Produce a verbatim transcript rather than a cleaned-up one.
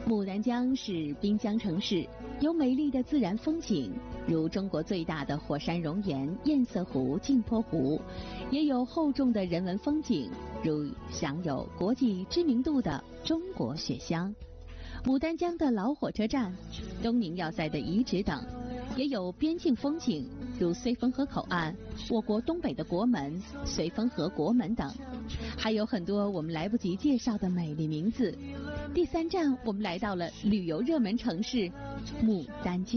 牡丹江是滨江城市，有美丽的自然风景，如中国最大的火山熔岩堰塞湖、镜泊湖，也有厚重的人文风景，如享有国际知名度的中国雪乡、牡丹江的老火车站、东宁要塞的遗址等，也有边境风景，如绥芬河口岸、我国东北的国门、绥芬河国门等，还有很多我们来不及介绍的美丽名字。第三站，我们来到了旅游热门城市牡丹江。